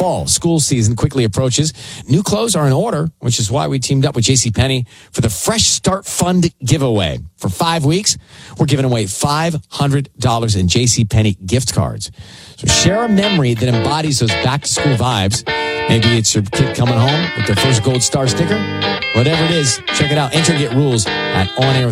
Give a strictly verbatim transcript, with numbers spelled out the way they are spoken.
fall school season quickly approaches. New clothes are in order, which is why we teamed up with JCPenney for the Fresh Start Fund giveaway. For five weeks, we're giving away five hundred dollars in JCPenney gift cards. So share a memory that embodies those back-to-school vibes. Maybe it's your kid coming home with their first Gold Star sticker. Whatever it is, check it out. Enter and get rules at on air